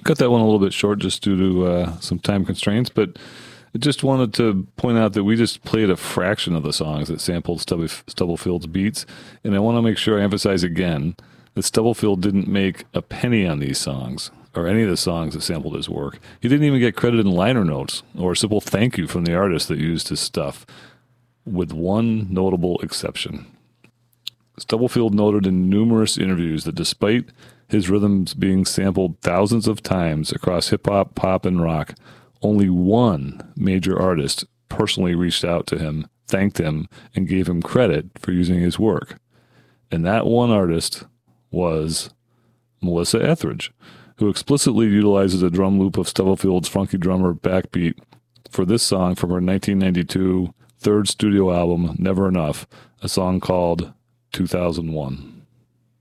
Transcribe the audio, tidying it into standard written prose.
Cut that one a little bit short just due to some time constraints, but I just wanted to point out that we just played a fraction of the songs that sampled Stubblefield's beats, and I want to make sure I emphasize again that Stubblefield didn't make a penny on these songs or any of the songs that sampled his work. He didn't even get credit in liner notes or a simple thank you from the artist that used his stuff, with one notable exception. Stubblefield noted in numerous interviews that despite his rhythms being sampled thousands of times across hip-hop, pop, and rock, only one major artist personally reached out to him, thanked him, and gave him credit for using his work. And that one artist was Melissa Etheridge, who explicitly utilizes a drum loop of Stubblefield's funky drummer backbeat for this song from her 1992 third studio album, Never Enough, a song called 2001.